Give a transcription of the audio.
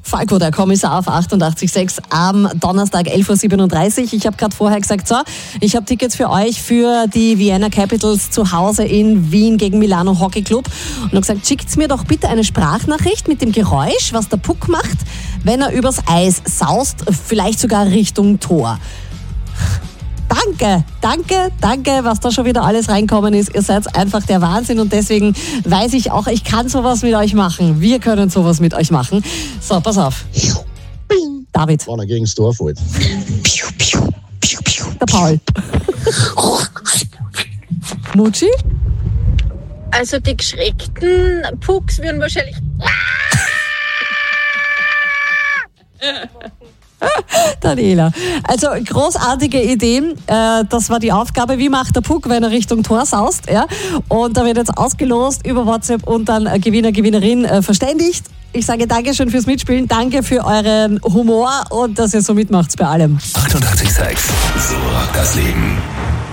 Falco, der Kommissar auf 88.6 am Donnerstag 11.37 Uhr. Ich habe gerade vorher gesagt, so, ich habe Tickets für euch für die Vienna Capitals zu Hause in Wien gegen Milano Hockey Club. Und habe gesagt, schickt mir doch bitte eine Sprachnachricht mit dem Geräusch, was der Puck macht, wenn er übers Eis saust, vielleicht sogar Richtung Tor. Danke, was da schon wieder alles reinkommen ist. Ihr seid einfach der Wahnsinn und deswegen weiß ich auch, ich kann sowas mit euch machen. Wir können sowas mit euch machen. So, pass auf. David. Wenn er gegen das Tor fällt. Der Paul. Mutschi? Also die geschreckten Pucks würden wahrscheinlich... Daniela. Also großartige Ideen. Das war die Aufgabe. Wie macht der Puck, wenn er Richtung Tor saust? Ja? Und da wird jetzt ausgelost über WhatsApp und dann Gewinner, Gewinnerin verständigt. Ich sage Dankeschön fürs Mitspielen. Danke für euren Humor und dass ihr so mitmacht bei allem. 88.6 So das Leben.